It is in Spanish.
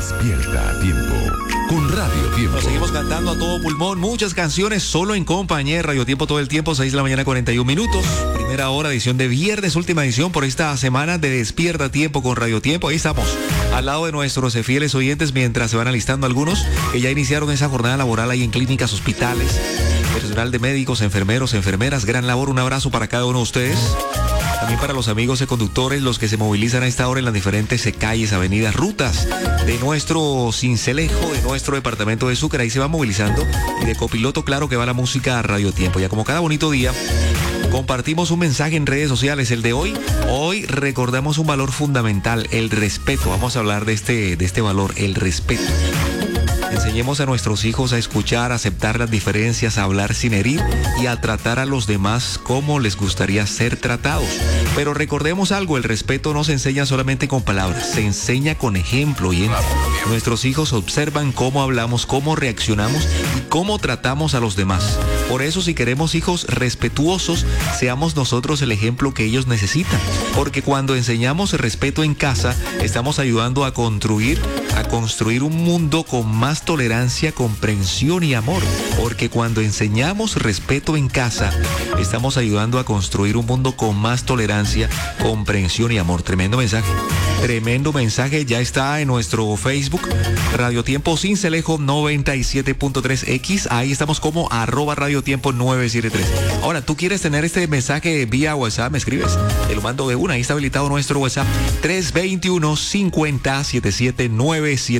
Despierta a tiempo con Radio Tiempo. Nos seguimos cantando a todo pulmón, muchas canciones solo en compañía de Radio Tiempo todo el tiempo, 6 de la mañana 41 minutos. Primera hora, edición de viernes, última edición por esta semana de Despierta a Tiempo con Radio Tiempo. Ahí estamos, al lado de nuestros fieles oyentes, mientras se van alistando algunos que ya iniciaron esa jornada laboral ahí en clínicas, hospitales, personal de médicos, enfermeros, enfermeras. Gran labor, un abrazo para cada uno de ustedes. También para los amigos de conductores, los que se movilizan a esta hora en las diferentes calles, avenidas, rutas de nuestro Sincelejo, de nuestro departamento de Sucre. Ahí se va movilizando. Y de copiloto, claro que va la música a Radio Tiempo. Ya como cada bonito día, compartimos un mensaje en redes sociales. El de hoy recordamos un valor fundamental, el respeto. Vamos a hablar de este valor, el respeto. Enseñemos a nuestros hijos a escuchar, a aceptar las diferencias, a hablar sin herir y a tratar a los demás como les gustaría ser tratados. Pero recordemos algo, el respeto no se enseña solamente con palabras, se enseña con ejemplo. Y nuestros hijos observan cómo hablamos, cómo reaccionamos y cómo tratamos a los demás. Por eso, si queremos hijos respetuosos, seamos nosotros el ejemplo que ellos necesitan. Porque cuando enseñamos respeto en casa, estamos ayudando a construir un mundo con más tolerancia, comprensión y amor. Porque cuando enseñamos respeto en casa, estamos ayudando a construir un mundo con más tolerancia, comprensión y amor. Tremendo mensaje. Tremendo mensaje. Ya está en nuestro Facebook, Radio Tiempo Sincelejo 97.3X. Ahí estamos como @radiotiempo 973. Ahora, ¿tú quieres tener este mensaje vía WhatsApp? Me escribes. Te lo mando de una. Ahí está habilitado nuestro WhatsApp 321-50-7797.